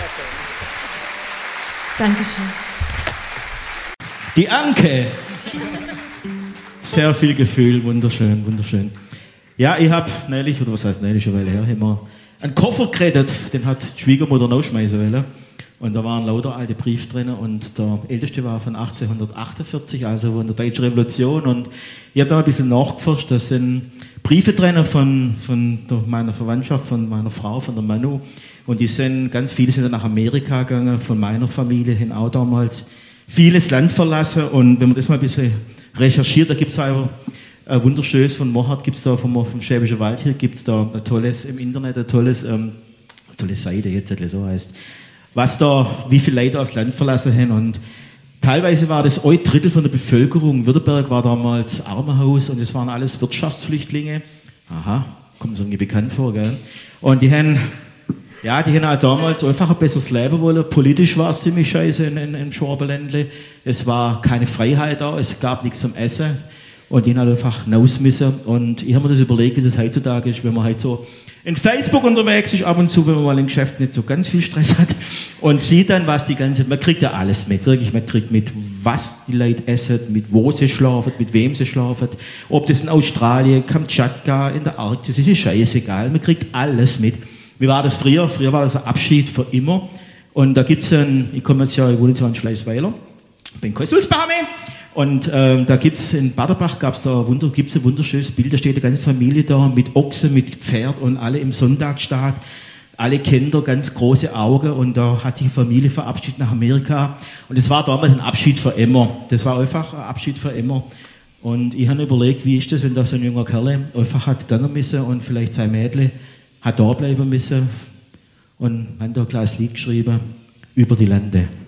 Dankeschön. Die Anke. Sehr viel Gefühl, wunderschön, wunderschön. Ja, ich habe neulich, oder was heißt neulich, eine Weile her, haben wir einen Koffer geredet, den hat die Schwiegermutter rausschmeißen wollen. Und da waren lauter alte Briefe drin und der älteste war von 1848, also von der Deutschen Revolution. Und ich habe da ein bisschen nachgeforscht, da sind Briefe drin von meiner Verwandtschaft, von meiner Frau, von der Manu. Und die sind, ganz viele sind dann nach Amerika gegangen, von meiner Familie hin auch damals. Vieles Land verlassen und wenn man das mal ein bisschen recherchiert, da gibt es auch ein wunderschönes von Mohart, gibt es da vom Schwäbischen Wald hier, gibt es da ein tolles im Internet, eine tolle Seite jetzt, so heißt, was da, wie viele Leute das Land verlassen haben und teilweise war das ein Drittel von der Bevölkerung. Württemberg war damals Armenhaus und es waren alles Wirtschaftsflüchtlinge. Aha, kommt uns irgendwie bekannt vor, gell? Und die haben auch damals einfach ein besseres Leben wollen. Politisch war es ziemlich scheiße in Schwabenländle. Es war keine Freiheit da, es gab nichts zum Essen. Und die haben halt einfach raus müssen. Und ich habe mir das überlegt, wie das heutzutage ist, wenn man halt so in Facebook unterwegs ist, ab und zu, wenn man mal im Geschäft nicht so ganz viel Stress hat und sieht dann, was man kriegt ja alles mit, wirklich, man kriegt mit, was die Leute essen, mit wo sie schlafen, mit wem sie schlafen, ob das in Australien, Kamtschatka, in der Arktis, ist scheißegal, man kriegt alles mit. Wie war das früher? Früher war das ein Abschied für immer. Und da gibt es ich komme jetzt ja, ich wohne zwar in Schleißweiler, bin Konsulsbahme. Und da gibt es in Baderbach gibt's ein wunderschönes Bild, da steht eine ganze Familie da mit Ochse, mit Pferd und alle im Sonntagsstaat, alle Kinder, ganz große Augen und da hat sich eine Familie verabschiedet nach Amerika und das war damals ein Abschied für immer. Das war einfach ein Abschied für immer. Und ich habe überlegt, wie ist das, wenn da so ein junger Kerl einfach hat gehen müssen und vielleicht sein Mädchen hat da bleiben müssen und hat da ein kleines Lied geschrieben über die Lande.